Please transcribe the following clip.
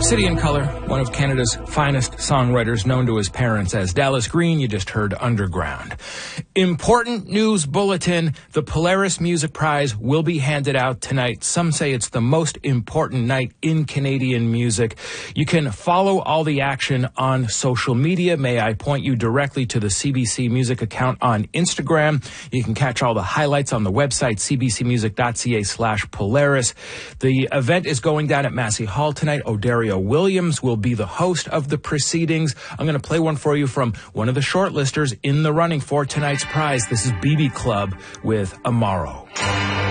City and Colour, one of Canada's finest songwriters, known to his parents as Dallas Green. You just heard Underground. Important news bulletin. The Polaris Music Prize will be handed out tonight. Some say it's the most important night in Canadian music. You can follow all the action on social media. May I point you directly to the CBC Music account on Instagram. You can catch all the highlights on the website, cbcmusic.ca/Polaris. The event is going down at Massey Hall tonight. O'Dario Williams will be the host of the proceedings. I'm going to play one for you from one of the shortlisters in the running for tonight's prize. This is BB Club with Amaro.